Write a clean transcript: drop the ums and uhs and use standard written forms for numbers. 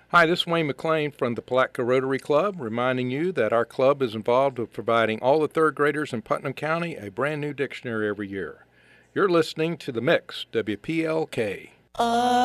Hi, this is Wayne McLean from the Palatka Rotary Club, reminding you that our club is involved with providing all the third graders in Putnam County a brand new dictionary every year. You're listening to The Mix, WPLK.